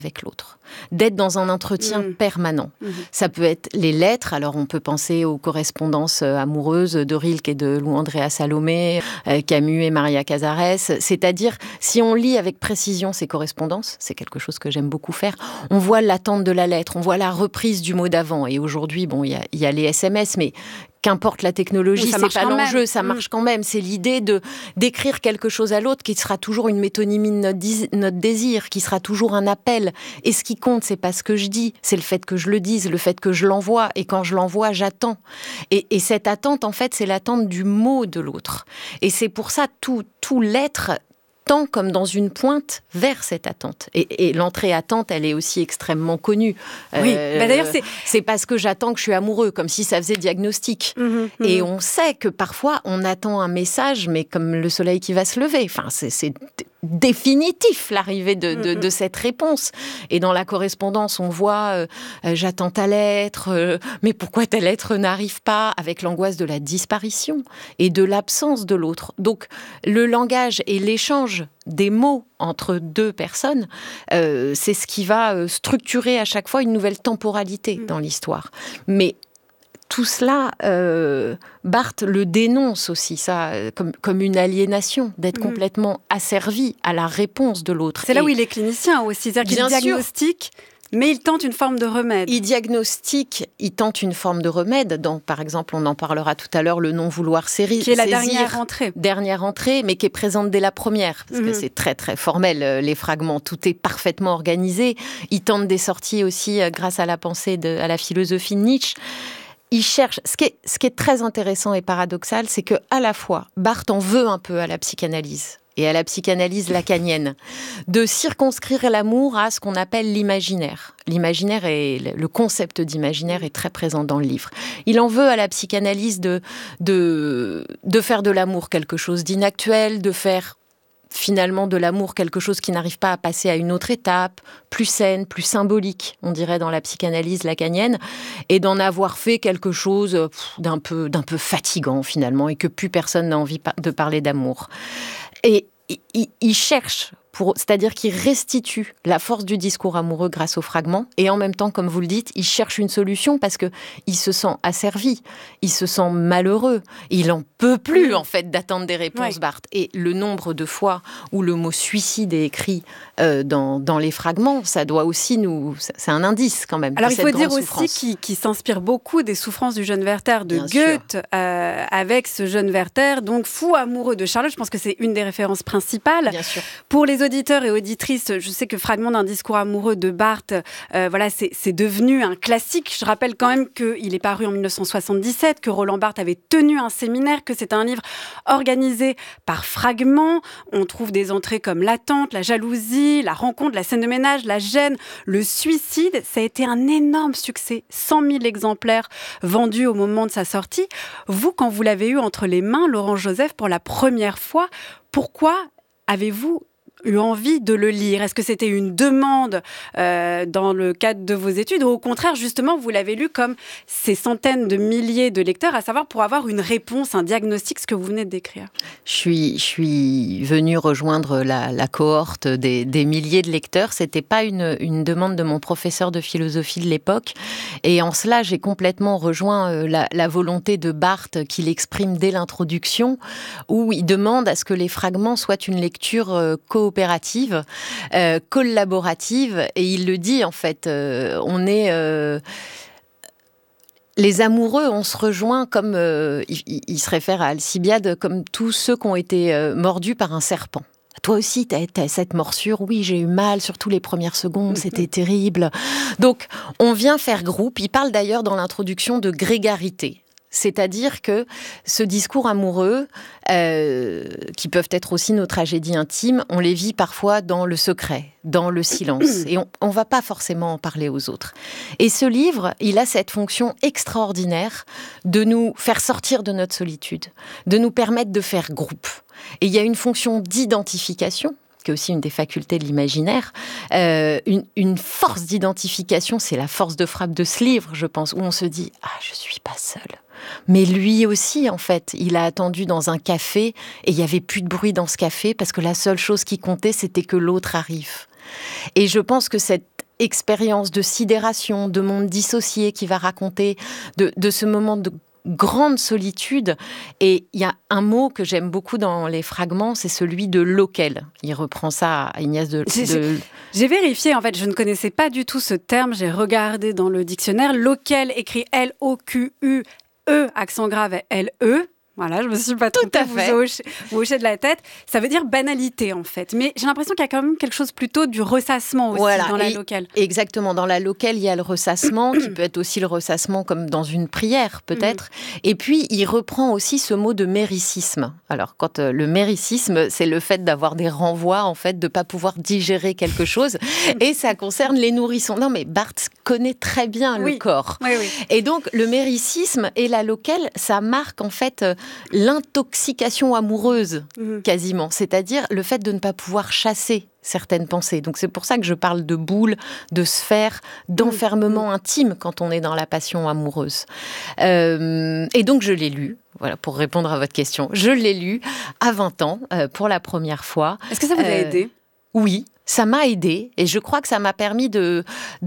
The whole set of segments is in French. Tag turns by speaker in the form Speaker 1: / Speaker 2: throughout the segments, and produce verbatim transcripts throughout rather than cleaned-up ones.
Speaker 1: avec l'autre, d'être dans un entretien mmh. permanent. Mmh. Ça peut être les lettres, alors on peut penser aux correspondances amoureuses de Rilke et de Lou Andrea Salomé, euh, Camus et Maria Casares, c'est-à-dire si on lit avec précision ces correspondances, c'est quelque chose que j'aime beaucoup faire, on voit l'attente de la lettre, on voit la reprise du mot d'avant, et aujourd'hui, bon, il y, y a les S M S, mais qu'importe la technologie, c'est pas l'enjeu, même. ça marche mmh. quand même. C'est l'idée de d'écrire quelque chose à l'autre qui sera toujours une métonymie de notre, dis, notre désir, qui sera toujours un appel. Et ce qui compte, c'est pas ce que je dis, c'est le fait que je le dise, le fait que je l'envoie. Et quand je l'envoie, j'attends. Et, et cette attente, en fait, c'est l'attente du mot de l'autre. Et c'est pour ça tout tout l'être tend comme dans une pointe vers cette attente. Et, et l'entrée attente, elle est aussi extrêmement connue.
Speaker 2: Oui, euh, bah d'ailleurs, c'est...
Speaker 1: c'est parce que j'attends que je suis amoureux, comme si ça faisait diagnostic. Mmh, mmh. Et on sait que parfois, on attend un message, mais comme le soleil qui va se lever. Enfin, c'est... c'est... définitif l'arrivée de, de, de cette réponse. Et dans la correspondance, on voit euh, euh, j'attends ta lettre, euh, mais pourquoi ta lettre n'arrive pas, avec l'angoisse de la disparition et de l'absence de l'autre. Donc le langage et l'échange des mots entre deux personnes, euh, c'est ce qui va structurer à chaque fois une nouvelle temporalité dans l'histoire. Mais tout cela, euh, Barthes le dénonce aussi, ça, comme, comme une aliénation, d'être mmh. complètement asservi à la réponse de l'autre.
Speaker 2: C'est là Et, où il est clinicien aussi, c'est-à-dire qu'il diagnostique, mais il tente une forme de remède.
Speaker 1: Il diagnostique, il tente une forme de remède. Dans, par exemple, on en parlera tout à l'heure, le non-vouloir série.
Speaker 2: Qui est la saisir, dernière entrée.
Speaker 1: Dernière entrée, mais qui est présente dès la première. Parce mmh. que c'est très, très formel, les fragments. Tout est parfaitement organisé. Il tente des sorties aussi grâce à la pensée, de, à la philosophie de Nietzsche. Il cherche. Ce qui est, ce qui est très intéressant et paradoxal, c'est que à la fois, Barthes en veut un peu à la psychanalyse et à la psychanalyse lacanienne, de circonscrire l'amour à ce qu'on appelle l'imaginaire. L'imaginaire et le concept d'imaginaire est très présent dans le livre. Il en veut à la psychanalyse de de de faire de l'amour quelque chose d'inactuel, de faire finalement de l'amour quelque chose qui n'arrive pas à passer à une autre étape, plus saine, plus symbolique, on dirait dans la psychanalyse lacanienne, et d'en avoir fait quelque chose d'un peu, d'un peu fatigant finalement, et que plus personne n'a envie de parler d'amour. Et il, il cherche, pour, c'est-à-dire qu'il restitue la force du discours amoureux grâce aux fragments, et en même temps, comme vous le dites, il cherche une solution parce qu'il se sent asservi, il se sent malheureux, il en peut plus en fait d'attendre des réponses, ouais. Barthes. Et le nombre de fois où le mot suicide est écrit euh, dans, dans les fragments, ça doit aussi nous... C'est un indice quand même.
Speaker 2: Alors
Speaker 1: de
Speaker 2: il faut
Speaker 1: cette
Speaker 2: dire
Speaker 1: souffrance.
Speaker 2: aussi qu'il, qu'il s'inspire beaucoup des souffrances du jeune Werther de Bien Goethe, euh, avec ce jeune Werther, donc fou amoureux de Charlotte. Je pense que c'est une des références principales.
Speaker 1: Bien sûr.
Speaker 2: Pour les auditeurs et auditrices, je sais que Fragment d'un discours amoureux de Barthes, euh, voilà, c'est, c'est devenu un classique. Je rappelle quand même qu'il est paru en dix-neuf cent soixante-dix-sept, que Roland Barthes avait tenu un séminaire, que c'est un livre organisé par fragments. On trouve des entrées comme l'attente, la jalousie, la rencontre, la scène de ménage, la gêne, le suicide. Ça a été un énorme succès. cent mille exemplaires vendus au moment de sa sortie. Vous, quand vous l'avez eu entre les mains, Laurent Joseph, pour la première fois, pourquoi avez-vous eu envie de le lire? Est-ce que c'était une demande euh, dans le cadre de vos études, ou au contraire, justement, vous l'avez lu comme ces centaines de milliers de lecteurs, à savoir pour avoir une réponse, un diagnostic, ce que vous venez de décrire?
Speaker 1: Je suis, je suis venue rejoindre la, la cohorte des, des milliers de lecteurs. C'était pas une, une demande de mon professeur de philosophie de l'époque. Et en cela, j'ai complètement rejoint euh, la, la volonté de Barthes qu'il exprime dès l'introduction, où il demande à ce que les fragments soient une lecture euh, coopérative. coopérative, euh, collaborative, et il le dit en fait, euh, on est... Euh, les amoureux, on se rejoint comme, euh, il, il se réfère à Alcibiade, comme tous ceux qui ont été euh, mordus par un serpent. Toi aussi, t'as, t'as cette morsure. Oui, j'ai eu mal, surtout les premières secondes, c'était terrible. Donc, on vient faire groupe. Il parle d'ailleurs dans l'introduction de grégarité. C'est-à-dire que ce discours amoureux, euh, qui peuvent être aussi nos tragédies intimes, on les vit parfois dans le secret, dans le silence. Et on ne va pas forcément en parler aux autres. Et ce livre, il a cette fonction extraordinaire de nous faire sortir de notre solitude, de nous permettre de faire groupe. Et il y a une fonction d'identification, qui est aussi une des facultés de l'imaginaire, euh, une, une force d'identification, c'est la force de frappe de ce livre, je pense, où on se dit « Ah, je suis pas seule ». Mais lui aussi, en fait, il a attendu dans un café et il n'y avait plus de bruit dans ce café parce que la seule chose qui comptait, c'était que l'autre arrive. Et je pense que cette expérience de sidération, de monde dissocié qui va raconter de, de ce moment de grande solitude. Et il y a un mot que j'aime beaucoup dans les fragments, c'est celui de loquel. Il reprend ça à Ignace de...
Speaker 2: J'ai,
Speaker 1: de...
Speaker 2: j'ai vérifié, en fait, je ne connaissais pas du tout ce terme, j'ai regardé dans le dictionnaire. Loquel, écrit L O Q U E, accent grave L E. Voilà, je me suis pas trompée, vous hochez, vous hochez de la tête. Ça veut dire banalité, en fait. Mais j'ai l'impression qu'il y a quand même quelque chose plutôt du ressassement aussi voilà, dans la locale.
Speaker 1: Exactement. Dans la locale, il y a le ressassement, qui peut être aussi le ressassement comme dans une prière, peut-être. Mmh. Et puis, il reprend aussi ce mot de méricisme. Alors, quand euh, le méricisme, c'est le fait d'avoir des renvois, en fait, de ne pas pouvoir digérer quelque chose. Et ça concerne les nourrissons. Non, mais Barthes connaît très bien
Speaker 2: oui.
Speaker 1: le corps.
Speaker 2: Oui, oui.
Speaker 1: Et donc, le méricisme et la locale, ça marque, en fait... Euh, l'intoxication amoureuse, mmh. quasiment. C'est-à-dire le fait de ne pas pouvoir chasser certaines pensées. Donc c'est pour ça que je parle de boule, de sphère, d'enfermement mmh. intime quand on est dans la passion amoureuse. Euh, et donc je l'ai lu. Voilà, pour répondre à votre question. Je l'ai lu à vingt ans, euh, pour la première fois.
Speaker 2: Est-ce que ça vous a euh, aidé ?
Speaker 1: Oui, ça m'a aidée et je crois que ça m'a permis de,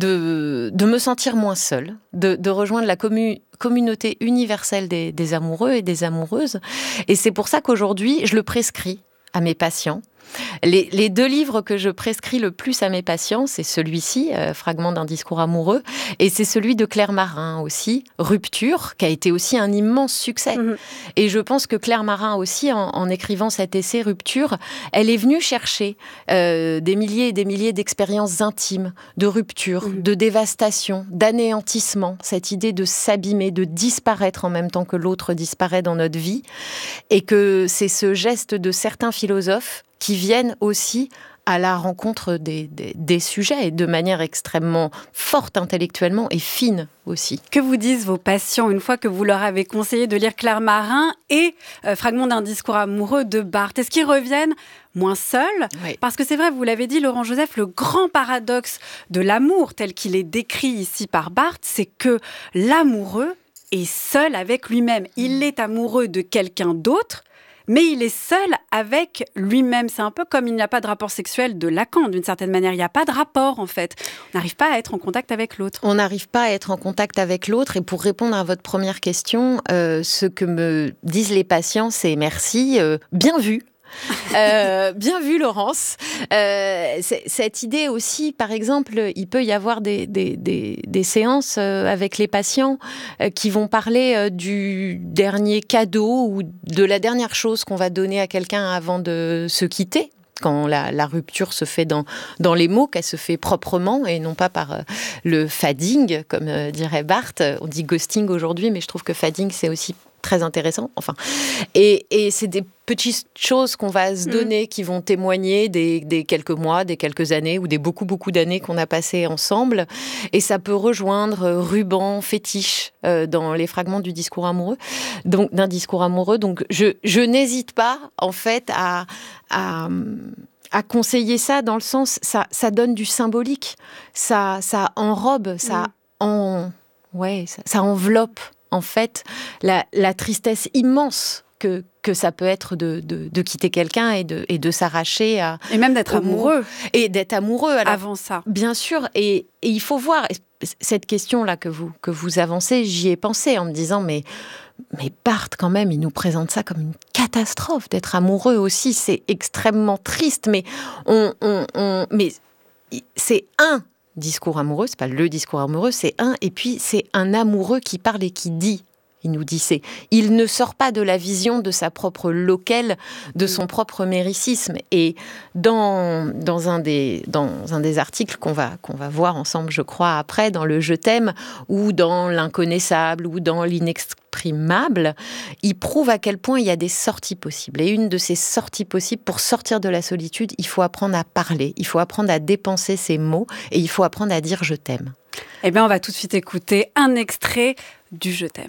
Speaker 1: de, de me sentir moins seule, de, de rejoindre la commu, communauté universelle des, des amoureux et des amoureuses. Et c'est pour ça qu'aujourd'hui, je le prescris à mes patients. Les, les deux livres que je prescris le plus à mes patients, c'est celui-ci, euh, Fragment d'un discours amoureux, et c'est celui de Claire Marin aussi, Rupture, qui a été aussi un immense succès. Mmh. Et je pense que Claire Marin aussi, en, en écrivant cet essai Rupture, elle est venue chercher euh, des milliers et des milliers d'expériences intimes, de rupture, mmh. de dévastation, d'anéantissement, cette idée de s'abîmer, de disparaître en même temps que l'autre disparaît dans notre vie, et que c'est ce geste de certains philosophes qui viennent aussi à la rencontre des, des, des sujets et de manière extrêmement forte intellectuellement et fine aussi.
Speaker 2: Que vous disent vos patients une fois que vous leur avez conseillé de lire Claire Marin et euh, Fragment d'un discours amoureux de Barthes ? Est-ce qu'ils reviennent moins seuls ? Oui. Parce que c'est vrai, vous l'avez dit, Laurent Joseph, le grand paradoxe de l'amour tel qu'il est décrit ici par Barthes, c'est que l'amoureux est seul avec lui-même. Il est amoureux de quelqu'un d'autre, mais il est seul avec lui-même. C'est un peu comme il n'y a pas de rapport sexuel de Lacan, d'une certaine manière. Il n'y a pas de rapport, en fait. On n'arrive pas à être en contact avec l'autre.
Speaker 1: On n'arrive pas à être en contact avec l'autre. Et pour répondre à votre première question, euh, ce que me disent les patients, c'est merci, euh, bien vu. euh, bien vu, Laurence. Euh, cette idée aussi, par exemple, il peut y avoir des, des, des, des séances euh, avec les patients euh, qui vont parler euh, du dernier cadeau ou de la dernière chose qu'on va donner à quelqu'un avant de se quitter. Quand la, la rupture se fait dans, dans les mots, qu'elle se fait proprement et non pas par euh, le fading, comme euh, dirait Barthes. On dit ghosting aujourd'hui, mais je trouve que fading, c'est aussi très intéressant. Enfin, et, et c'est des petites choses qu'on va se donner, mmh. qui vont témoigner des, des quelques mois, des quelques années ou des beaucoup, beaucoup d'années qu'on a passées ensemble. Et ça peut rejoindre ruban, fétiche euh, dans les fragments du discours amoureux, donc d'un discours amoureux. Donc, je, je n'hésite pas, en fait, à, à, à conseiller ça dans le sens, ça, ça donne du symbolique, ça, ça enrobe, ça, mmh. en, ouais, ça, ça enveloppe, en fait, la, la tristesse immense que, que ça peut être de, de, de quitter quelqu'un et de, et de s'arracher à...
Speaker 2: Et même d'être amoureux.
Speaker 1: Et d'être amoureux. Alors,
Speaker 2: avant ça.
Speaker 1: Bien sûr. Et, et il faut voir, cette question-là que vous, que vous avancez, j'y ai pensé en me disant, mais, mais Barthes, quand même, il nous présente ça comme une catastrophe d'être amoureux aussi. C'est extrêmement triste, mais, on, on, on, mais c'est un discours amoureux, c'est pas le discours amoureux, c'est un, et puis c'est un amoureux qui parle et qui dit, il nous dit, c'est, il ne sort pas de la vision de sa propre loquelle, de son propre méricisme. Et dans, dans, un, des, dans un des articles qu'on va, qu'on va voir ensemble, je crois, après, dans le « Je t'aime », ou dans l'inconnaissable, ou dans l'inexprimable, il prouve à quel point il y a des sorties possibles. Et une de ces sorties possibles, pour sortir de la solitude, il faut apprendre à parler, il faut apprendre à dépenser ses mots, et il faut apprendre à dire « je t'aime ».
Speaker 2: Eh bien, on va tout de suite écouter un extrait du « Je t'aime ».